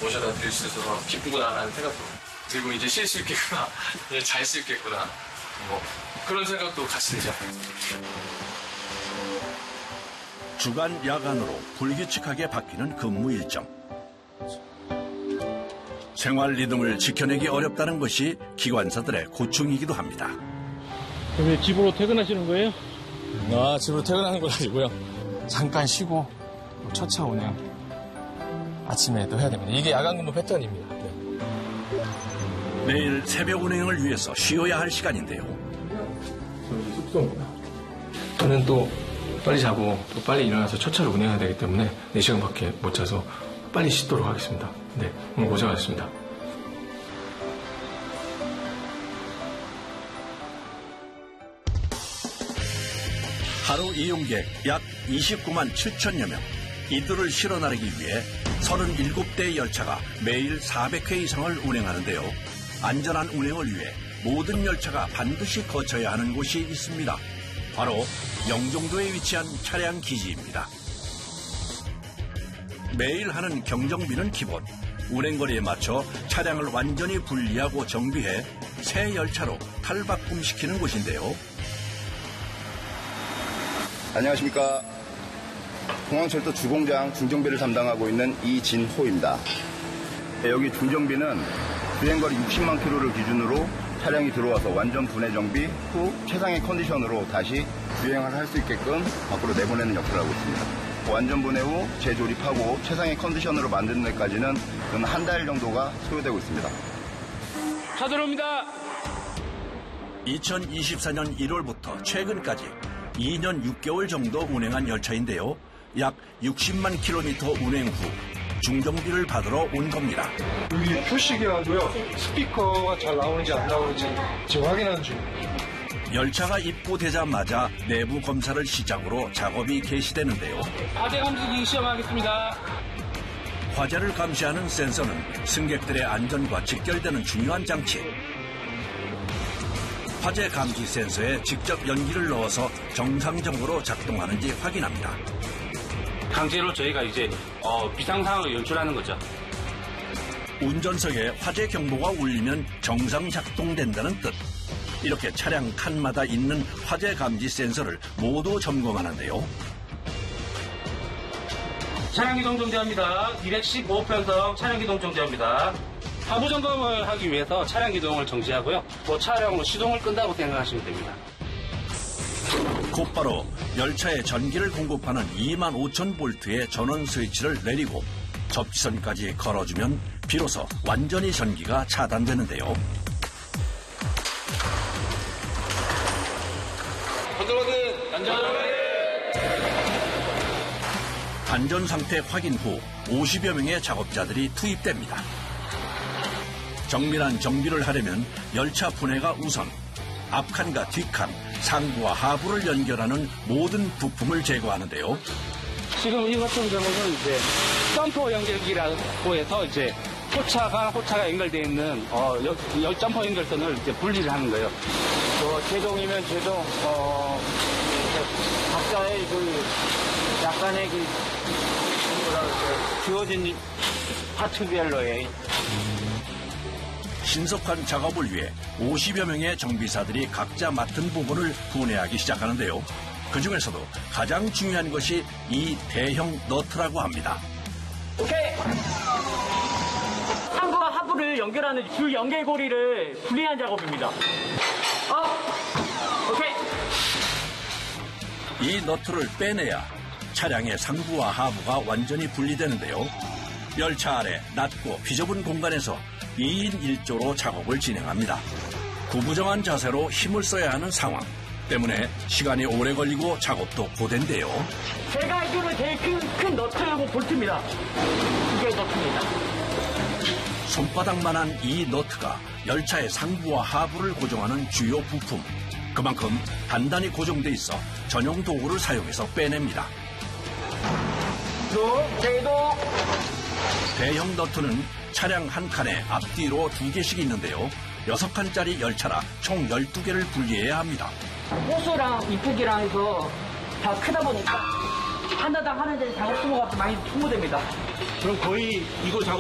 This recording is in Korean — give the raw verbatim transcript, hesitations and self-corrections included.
모셔다 드릴 수 있어서 기쁘구나라는 생각도 들고 이제 쉴 수 있겠구나, 이제 잘 수 있겠구나, 뭐 그런 생각도 같이 들죠. 주간 야간으로 불규칙하게 바뀌는 근무 일정. 생활 리듬을 지켜내기 어렵다는 것이 기관사들의 고충이기도 합니다. 왜 집으로 퇴근하시는 거예요? 아, 집으로 퇴근하는 건 아니고요. 잠깐 쉬고 첫 차 운행 아침에 또 해야 됩니다. 이게 야간 근무 패턴입니다. 네. 내일 새벽 운행을 위해서 쉬어야 할 시간인데요. 저희 숙소입니다. 저는 또 빨리 자고 또 빨리 일어나서 첫 차를 운행해야 되기 때문에 네 시간밖에 못 자서 빨리 씻도록 하겠습니다. 네, 오늘 고생하셨습니다. 하루 이용객 약 이십구만 칠천여 명. 이들을 실어 나르기 위해 서른일곱 대의 열차가 매일 사백 회 이상을 운행하는데요. 안전한 운행을 위해 모든 열차가 반드시 거쳐야 하는 곳이 있습니다. 바로 영종도에 위치한 차량 기지입니다. 매일 하는 경정비는 기본. 운행거리에 맞춰 차량을 완전히 분리하고 정비해 새 열차로 탈바꿈시키는 곳인데요. 안녕하십니까. 공항철도 주공장 중정비를 담당하고 있는 이진호입니다. 여기 중정비는 주행거리 육십만 킬로미터를 기준으로 차량이 들어와서 완전 분해 정비 후 최상의 컨디션으로 다시 주행을 할 수 있게끔 밖으로 내보내는 역할을 하고 있습니다. 완전 분해 후 재조립하고 최상의 컨디션으로 만드는 데까지는 한 달 정도가 소요되고 있습니다. 차 들어옵니다. 이천이십사 년 일월부터 최근까지 이 년 육 개월 정도 운행한 열차인데요. 약 육십만 킬로미터 운행 후 중정비를 받으러 온 겁니다. 여기 표시기하고요. 스피커가 잘 나오는지 안 나오는지 지금 확인하는 중입니다. 열차가 입고되자마자 내부 검사를 시작으로 작업이 개시되는데요. 화재 감지기 시험하겠습니다. 화재를 감시하는 센서는 승객들의 안전과 직결되는 중요한 장치. 화재 감지 센서에 직접 연기를 넣어서 정상적으로 작동하는지 확인합니다. 강제로 저희가 이제 어, 비상 상황을 연출하는 거죠. 운전석에 화재 경보가 울리면 정상 작동된다는 뜻. 이렇게 차량 칸마다 있는 화재 감지 센서를 모두 점검하는데요. 차량 기동 정지합니다. 이백십오 편성 차량 기동 정지합니다. 하부 점검을 하기 위해서 차량 기동을 정지하고요. 뭐 차량으로 시동을 끈다고 생각하시면 됩니다. 곧바로 열차에 전기를 공급하는 이만 오천 볼트의 전원 스위치를 내리고 접지선까지 걸어주면 비로소 완전히 전기가 차단되는데요. 건조거든 안전. 안전 상태 확인 후 오십여 명의 작업자들이 투입됩니다. 정밀한 정비를 하려면 열차 분해가 우선, 앞칸과 뒷칸, 상부와 하부를 연결하는 모든 부품을 제거하는데요. 지금 이 같은 경우는 이제 점퍼 연결기라고 해서 이제 호차가 호차가 연결되어 있는 어, 여, 여 점퍼 연결선을 이제 분리를 하는 거예요. 어, 제동이면 제동, 어, 각자의 그 약간의 그 뭐라 그럴까요? 주어진 파트별로의 신속한 작업을 위해 오십여 명의 정비사들이 각자 맡은 부분을 분해하기 시작하는데요. 그중에서도 가장 중요한 것이 이 대형 너트라고 합니다. 오케이. 상부와 하부를 연결하는 줄 연결고리를 분리한 작업입니다. 어, 오케이. 이 너트를 빼내야 차량의 상부와 하부가 완전히 분리되는데요. 열차 아래 낮고 비좁은 공간에서 이 인 일 조로 작업을 진행합니다. 구부정한 자세로 힘을 써야 하는 상황 때문에 시간이 오래 걸리고 작업도 고된데요. 제가 알기로는 제일 큰, 큰 너트하고 볼트입니다. 이게 너트입니다. 손바닥만한 이 너트가 열차의 상부와 하부를 고정하는 주요 부품. 그만큼 단단히 고정돼 있어 전용 도구를 사용해서 빼냅니다. 제도 대형 너트는 차량 한 칸에 앞뒤로 두 개씩 있는데요. 여섯 칸짜리 열차라 총 열두 개를 분리해야 합니다. 호수랑 이쁘기랑 해서 다 크다 보니까 하나당 하나짜리 작업 수모가 많이 소모됩니다. 그럼 거의 이거 작업